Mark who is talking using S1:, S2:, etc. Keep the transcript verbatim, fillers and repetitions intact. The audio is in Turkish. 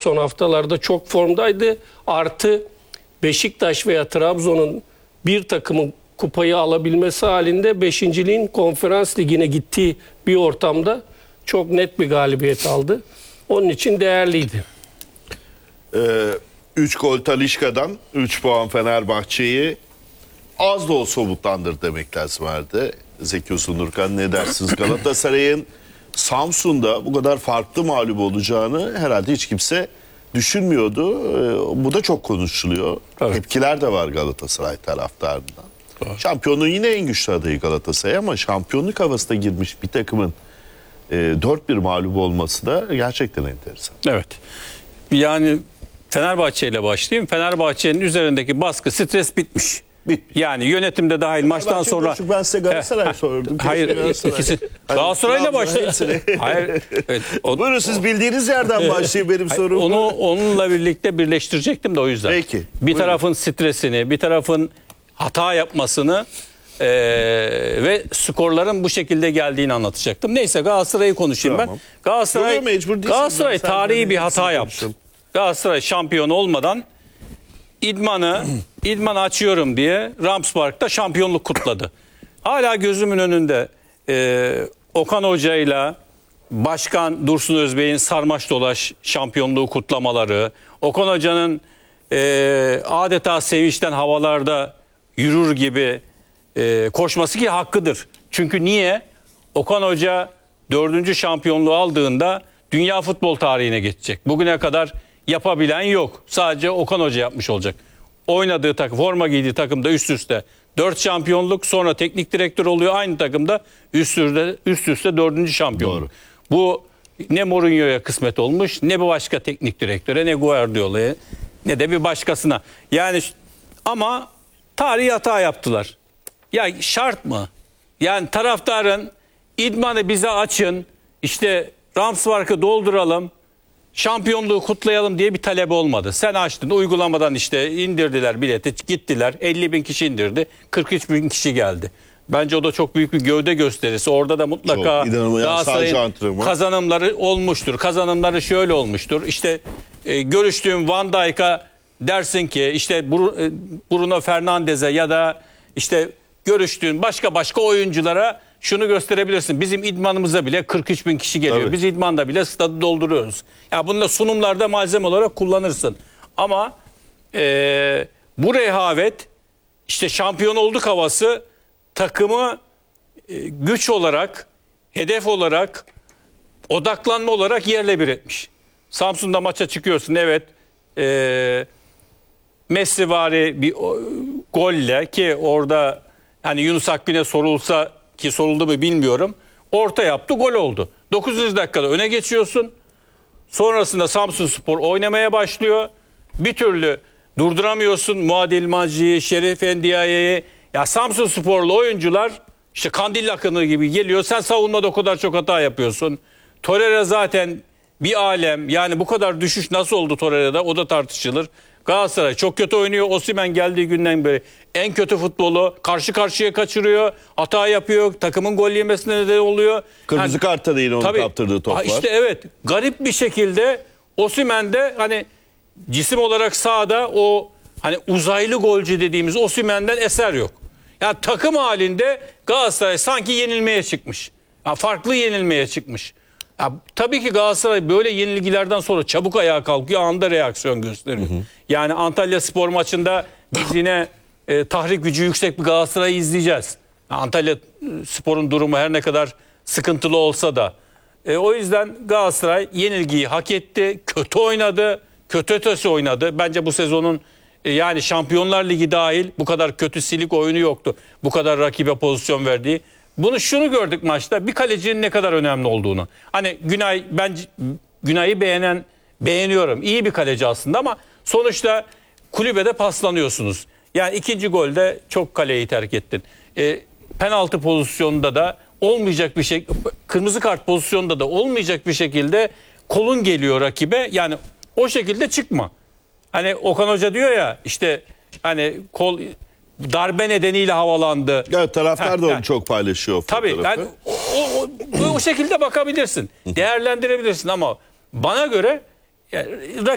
S1: son haftalarda çok formdaydı. Artı Beşiktaş veya Trabzon'un bir takımın kupayı alabilmesi halinde beşinciliğin Konferans Ligi'ne gittiği bir ortamda çok net bir galibiyet aldı. Onun için değerliydi.
S2: üç ee, gol Talisca'dan üç puan Fenerbahçe'yi az da olsa umutlandır demek lazım vardı. Zeki Uzundurkan, ne dersiniz? Galatasaray'ın Samsun'da bu kadar farklı mağlup olacağını herhalde hiç kimse düşünmüyordu. Ee, bu da çok konuşuluyor. Evet. Tepkiler de var Galatasaray taraftarından. Evet. Şampiyonluğun yine en güçlü adayı Galatasaray ama şampiyonluk havasına girmiş bir takımın e, dört bir mağlup olması da gerçekten enteresan.
S3: Evet. Yani Fenerbahçe ile başlayayım. Fenerbahçe'nin üzerindeki baskı, stres bitmiş. Yani yönetimde dahil maçtan sonra...
S2: Ben size Galatasaray sordum.
S3: Hayır,
S2: Galatasaray.
S3: ikisi... Galatasaray'la başlayın. Hayır. Evet, o...
S2: Buyurun siz bildiğiniz yerden başlayın benim sorum.
S3: Onu onunla birlikte birleştirecektim de o yüzden.
S2: Peki.
S3: Bir buyurun. Tarafın stresini, bir tarafın hata yapmasını e, ve skorların bu şekilde geldiğini anlatacaktım. Neyse Galatasaray'ı konuşayım tamam. ben. Galatasaray, Galatasaray tarihi bir hata yaptı. Galatasaray şampiyon olmadan İdman'ı İdman açıyorum diye Rams Park'ta şampiyonluk kutladı. Hala gözümün önünde e, Okan Hoca ile Başkan Dursun Özbey'in sarmaş dolaş şampiyonluğu kutlamaları, Okan Hoca'nın e, adeta sevinçten havalarda yürür gibi e, koşması ki hakkıdır. Çünkü niye? Okan Hoca dördüncü şampiyonluğu aldığında dünya futbol tarihine geçecek. Bugüne kadar yapabilen yok. Sadece Okan Hoca yapmış olacak. Oynadığı takım, forma giydiği takımda üst üste dört şampiyonluk, sonra teknik direktör oluyor aynı takımda üst üste üst üste dördüncü şampiyonluk. Doğru. Bu ne Mourinho'ya kısmet olmuş, ne bir başka teknik direktöre, ne Guardiola'ya, ne de bir başkasına. Yani ama tarihi hata yaptılar. Ya şart mı? Yani taraftarın idmanı bize açın, işte Rams Park'ı dolduralım, şampiyonluğu kutlayalım diye bir talep olmadı. Sen açtın, uygulamadan işte indirdiler bileti, gittiler. elli bin kişi indirdi, kırk üç bin kişi geldi. Bence o da çok büyük bir gövde gösterisi. Orada da mutlaka Galatasaray'ın kazanımları olmuştur. Kazanımları şöyle olmuştur. İşte e, görüştüğüm Van Dijk'a dersin ki işte Bruno Fernandes'e ya da işte görüştüğün başka başka oyunculara şunu gösterebilirsin. Bizim idmanımıza bile kırk üç bin kişi geliyor. Tabii. Biz idmanda bile stadı dolduruyoruz. Ya yani bunu da sunumlarda malzeme olarak kullanırsın. Ama e, bu rehavet, işte şampiyon olduk havası takımı e, güç olarak, hedef olarak, odaklanma olarak yerle bir etmiş. Samsun'da maça çıkıyorsun, evet. E, Messivari bir o, golle ki orada hani Yunus Akgün'e sorulsa ki soruldu mu bilmiyorum. Orta yaptı, gol oldu. dokuzuncu dakikada öne geçiyorsun. Sonrasında Samsunspor oynamaya başlıyor. Bir türlü durduramıyorsun Muadil Maci'yi, Şerif Endiaye'yi. Ya Samsunsporlu oyuncular işte kandil akını gibi geliyor. Sen savunmada o kadar çok hata yapıyorsun. Torreira zaten bir alem. Yani bu kadar düşüş nasıl oldu Torreira'da? O da tartışılır. Galatasaray çok kötü oynuyor. Osimhen geldiği günden beri en kötü futbolu, karşı karşıya kaçırıyor, hata yapıyor, takımın gol yemesine neden oluyor.
S2: Kırmızı yani, kartta da yine onu tabii, kaptırdığı top var.
S3: İşte evet, garip bir şekilde Osimhen'de hani cisim olarak sahada o hani uzaylı golcü dediğimiz Osimhen'den eser yok. Yani takım halinde Galatasaray sanki yenilmeye çıkmış. Yani farklı yenilmeye çıkmış. Ya, tabii ki Galatasaray böyle yenilgilerden sonra çabuk ayağa kalkıyor, anında reaksiyon gösteriyor. Hı hı. Yani Antalya Spor maçında biz yine e, tahrik gücü yüksek bir Galatasaray'ı izleyeceğiz. Antalya Spor'un durumu her ne kadar sıkıntılı olsa da. E, o yüzden Galatasaray yenilgiyi hak etti, kötü oynadı, kötü ötesi oynadı. Bence bu sezonun e, yani Şampiyonlar Ligi dahil bu kadar kötü silik oyunu yoktu. Bu kadar rakibe pozisyon verdiği. Bunu şunu gördük maçta, bir kalecinin ne kadar önemli olduğunu. Hani Günay, ben Günay'ı beğenen beğeniyorum. İyi bir kaleci aslında ama sonuçta kulübede paslanıyorsunuz. Yani ikinci golde çok kaleyi terk ettin. E, penaltı pozisyonunda da olmayacak bir şey, kırmızı kart pozisyonunda da olmayacak bir şekilde kolun geliyor rakibe. Yani o şekilde çıkma. Hani Okan Hoca diyor ya işte hani kol darbe nedeniyle havalandı.
S2: Evet, taraftar da onu yani, çok paylaşıyor.
S3: Tabii yani o, o, o, o şekilde bakabilirsin. Değerlendirebilirsin ama bana göre yani,